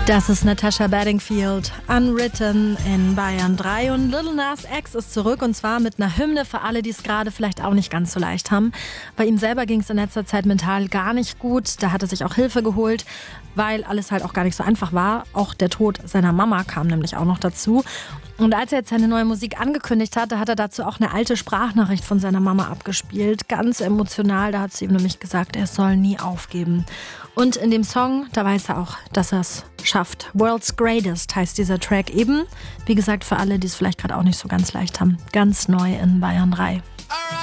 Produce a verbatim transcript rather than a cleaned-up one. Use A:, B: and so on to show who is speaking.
A: Das ist Natasha Bedingfield, Unwritten in Bayern drei, und Lil Nas X ist zurück, und zwar mit einer Hymne für alle, die es gerade vielleicht auch nicht ganz so leicht haben. Bei ihm selber ging es in letzter Zeit mental gar nicht gut, da hat er sich auch Hilfe geholt, weil alles halt auch gar nicht so einfach war. Auch der Tod seiner Mama kam nämlich auch noch dazu. Und als er jetzt seine neue Musik angekündigt hatte, hat er dazu auch eine alte Sprachnachricht von seiner Mama abgespielt. Ganz emotional, da hat sie ihm nämlich gesagt, er soll nie aufgeben. Und in dem Song, da weiß er auch, dass er es schafft. World's Greatest heißt dieser Track eben. Wie gesagt, für alle, die es vielleicht gerade auch nicht so ganz leicht haben. Ganz neu in Bayern drei.